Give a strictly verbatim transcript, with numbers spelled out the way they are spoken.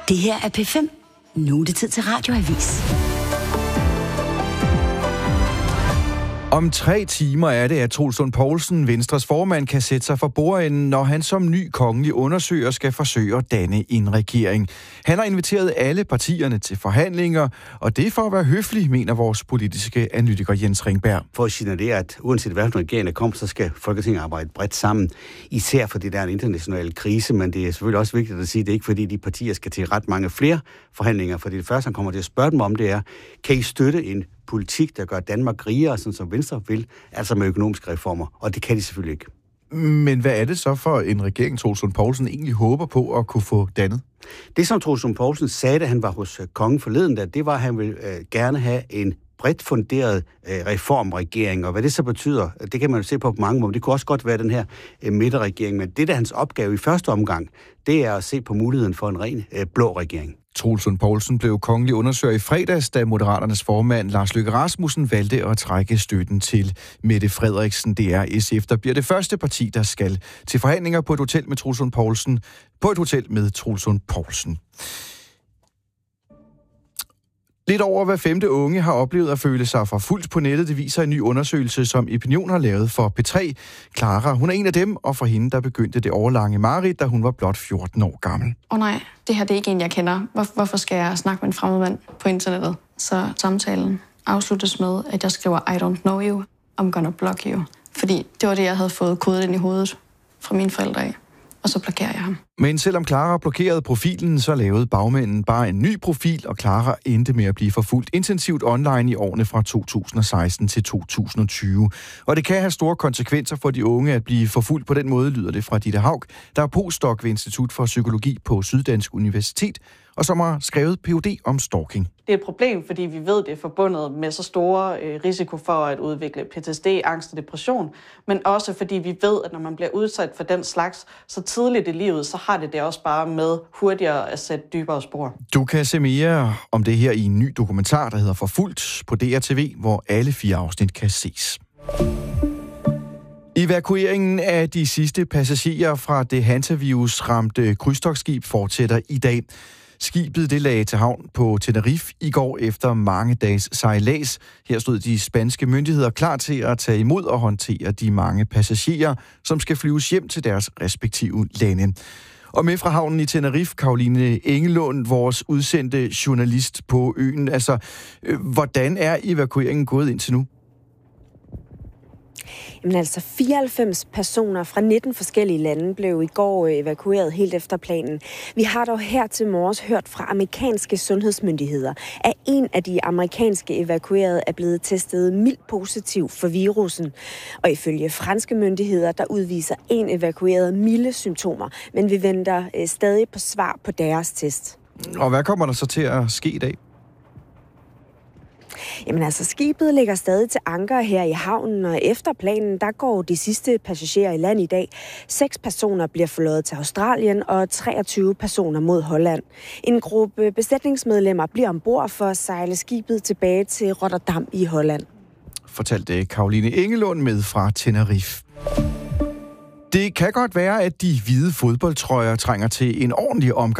Det her er P fem. Nu er det tid til Radioavis. Om tre timer er det, at Troels Lund Poulsen, Venstres formand, kan sætte sig for bordenden, når han som ny kongelig undersøger skal forsøge at danne en regering. Han har inviteret alle partierne til forhandlinger, og det er for at være høflig, mener vores politiske analytiker Jens Ringberg. For at signalere, at uanset hvad for en regering der kommer, så skal Folketinget arbejde bredt sammen. Især fordi der er en international krise, men det er selvfølgelig også vigtigt at sige, at det er ikke fordi de partier skal til ret mange flere forhandlinger. Fordi det første, han kommer til at spørge dem om, det er, kan I støtte en politik, der gør Danmark rigere, sådan som Venstre vil, altså med økonomiske reformer, og det kan de selvfølgelig ikke. Men hvad er det så for en regering, Troels Lund Poulsen egentlig håber på at kunne få dannet? Det, som Troels Lund Poulsen sagde, da han var hos kongen forleden, der, det var, at han ville øh, gerne have en bredt funderet øh, reformregering, og hvad det så betyder, det kan man jo se på på mange måder. Det kunne også godt være den her øh, midterregering, men det, der er hans opgave i første omgang, det er at se på muligheden for en ren øh, blå regering. Troels Lund Poulsen blev kongelig undersøger i fredags, da Moderaternes formand Lars Løkke Rasmussen valgte at trække støtten til Mette Frederiksen. Det er S F, der bliver det første parti, der skal til forhandlinger på et hotel med Troels Lund Poulsen. På et hotel med Troels Lund Poulsen. Lidt over hver femte unge har oplevet at føle sig forfulgt på nettet. Det viser en ny undersøgelse, som Opinion har lavet for P tre. Clara, hun er en af dem, og for hende der begyndte det årelange mareridt, da hun var blot fjorten år gammel. Åh oh nej, det her det er ikke en, jeg kender. Hvor, hvorfor skal jeg snakke med en fremmed mand på internettet? Så samtalen afsluttes med, at jeg skriver, I don't know you, I'm gonna block you. Fordi det var det, jeg havde fået kodet ind i hovedet fra mine forældre af. Og så blokerer jeg ham. Men selvom Clara blokerede profilen, så lavede bagmænden bare en ny profil, og Clara endte med at blive forfulgt intensivt online i årene fra to tusind og seksten til to tusind og tyve. Og det kan have store konsekvenser for de unge at blive forfulgt på den måde, lyder det fra Ditte Haug, der er postdoc ved Institut for Psykologi på Syddansk Universitet, og som har skrevet P H D om stalking. Det er et problem, fordi vi ved, det er forbundet med så store øh, risiko for at udvikle P T S D, angst og depression, men også fordi vi ved, at når man bliver udsat for den slags så tidligt i livet, så har det det også bare med hurtigere at sætte dybere spor. Du kan se mere om det her i en ny dokumentar, der hedder Forfulgt på D R T V, hvor alle fire afsnit kan ses. Evakueringen af de sidste passagerer fra det hantavirus-ramte krydstogtskib fortsætter i dag. Skibet det lagde til havn på Tenerife i går efter mange dages sejlads. Her stod de spanske myndigheder klar til at tage imod og håndtere de mange passagerer, som skal flyves hjem til deres respektive lande. Og med fra havnen i Tenerife, Caroline Engelund, vores udsendte journalist på øen. Altså, hvordan er evakueringen gået indtil nu? Jamen altså, fireoghalvfems personer fra nitten forskellige lande blev i går evakueret helt efter planen. Vi har dog her til morges hørt fra amerikanske sundhedsmyndigheder, at en af de amerikanske evakuerede er blevet testet mildt positiv for virusen. Og ifølge franske myndigheder, der udviser en evakueret milde symptomer, men vi venter stadig på svar på deres test. Og hvad kommer der så til at ske i dag? Jamen altså, skibet ligger stadig til anker her i havnen, og efter planen, der går de sidste passagerer i land i dag. Seks personer bliver forløjet til Australien, og treogtyve personer mod Holland. En gruppe besætningsmedlemmer bliver ombord for at sejle skibet tilbage til Rotterdam i Holland. Fortalte Caroline Engelund med fra Tenerife. Det kan godt være, at de hvide fodboldtrøjer trænger til en ordentlig omgang